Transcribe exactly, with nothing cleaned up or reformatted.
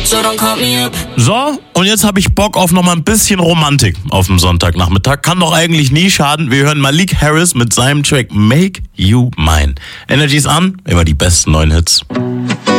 so don't call me up. So, und jetzt habe ich Bock auf nochmal ein bisschen Romantik auf dem Sonntagnachmittag. Kann doch eigentlich nie schaden. Wir hören Malik Harris mit seinem Track Make You Mine. Energy ist an, immer die besten neuen Hits.